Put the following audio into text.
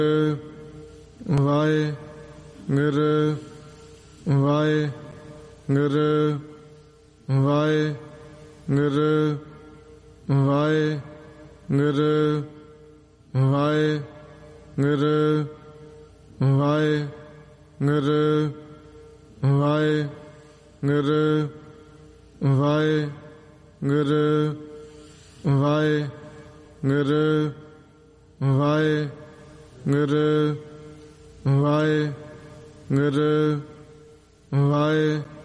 Waheguru Waheguru Waheguru Waheguru Waheguru Waheguru Waheguru Waheguru Waheguru Waheguru Waheguru Waheguru